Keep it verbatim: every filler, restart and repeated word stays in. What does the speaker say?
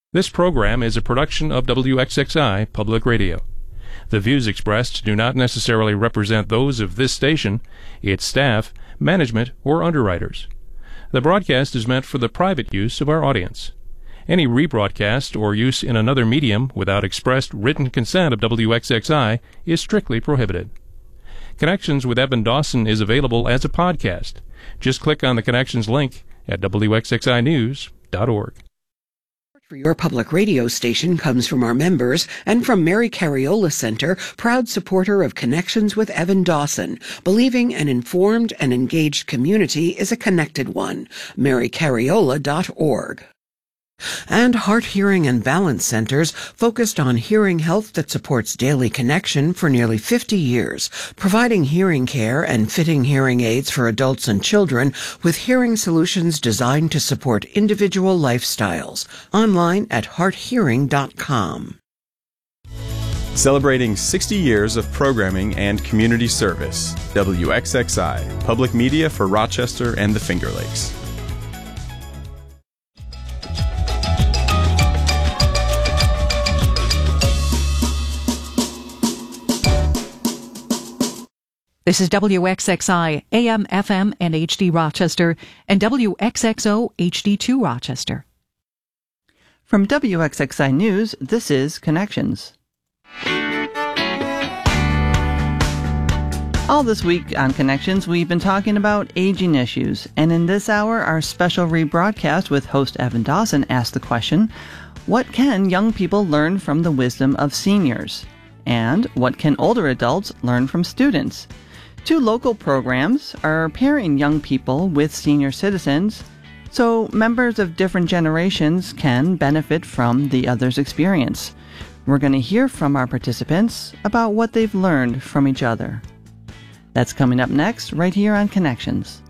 This program is a production of W X X I Public Radio. The views expressed do not necessarily represent those of this station, its staff, management, or underwriters. The broadcast is meant for the private use of our audience. Any rebroadcast or use in another medium without expressed written consent of W X X I is strictly prohibited. Connections with Evan Dawson is available as a podcast. Just click on the Connections link at W X X I news dot org. For your public radio station comes from our members and from Mary Cariola Center, proud supporter of Connections with Evan Dawson, believing an informed and engaged community is a connected one. mary cariola dot org. And Heart Hearing and Balance Centers, focused on hearing health that supports daily connection for nearly fifty years, providing hearing care and fitting hearing aids for adults and children with hearing solutions designed to support individual lifestyles. Online at heart hearing dot com. Celebrating sixty years of programming and community service. W X X I, public media for Rochester and the Finger Lakes. This is W X X I, A M, F M, and H D Rochester, and W X X O H D two Rochester. From W X X I News, this is Connections. All this week on Connections, we've been talking about aging issues, and in this hour, our special rebroadcast with host Evan Dawson asked the question, what can young people learn from the wisdom of seniors? And what can older adults learn from students? Two local programs are pairing young people with senior citizens, so members of different generations can benefit from the other's experience. We're going to hear from our participants about what they've learned from each other. That's coming up next, right here on Connections.